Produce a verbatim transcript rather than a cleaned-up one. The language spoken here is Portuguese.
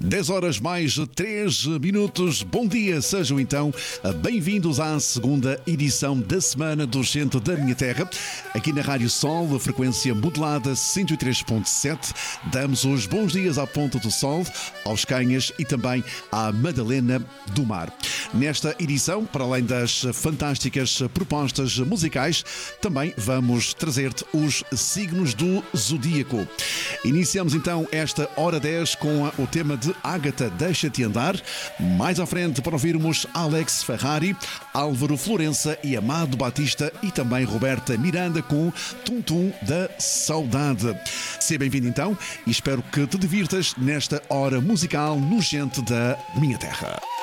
dez horas mais três minutos. Bom dia, sejam então bem-vindos à segunda edição da Semana do Centro da Minha Terra. Aqui na Rádio Sol, a frequência modulada cento e três ponto sete. Damos os bons dias à Ponta do Sol, aos Canhas e também à Madalena do Mar. Nesta edição, para além das fantásticas propostas musicais, também vamos trazer-te os signos do Zodíaco. Iniciamos então esta hora dez com o tema de Ágata, Deixa-te Andar. Mais à frente para ouvirmos Alex Ferrari, Álvaro Florença e Amado Batista e também Roberta Miranda com Tum Tum da Saudade. Seja bem-vindo então e espero que te divirtas nesta hora musical no Gente da Minha Terra.